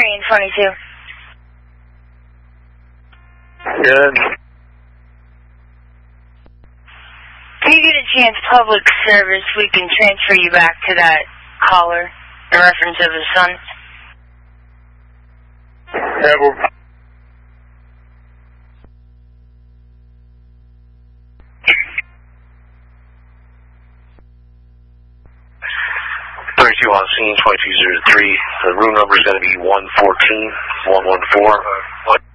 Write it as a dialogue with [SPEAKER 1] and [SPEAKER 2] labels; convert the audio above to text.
[SPEAKER 1] in 22?
[SPEAKER 2] Good.
[SPEAKER 1] If you get a chance, public service, we can transfer you back to that caller in reference of his son.
[SPEAKER 2] Yeah, well, 32 on scene, 2203. The room number is going to be 114, 114.